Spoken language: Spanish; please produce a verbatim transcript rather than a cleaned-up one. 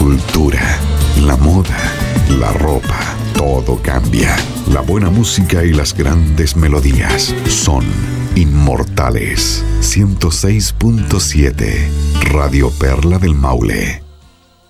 cultura, la moda, la ropa, todo cambia. La buena música y las grandes melodías son inmortales. ciento seis punto siete Radio Perla del Maule.